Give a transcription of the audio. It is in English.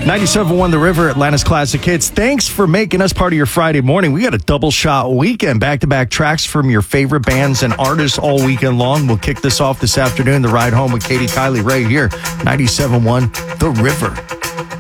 97.1 The River, Atlanta's Classic Hits. Thanks for making us part of your Friday morning. We got a double shot weekend, back-to-back tracks from your favorite bands and artists all weekend long. We'll kick this off this afternoon, the ride home with Katie, Kylie, Ray here, 97.1 The River.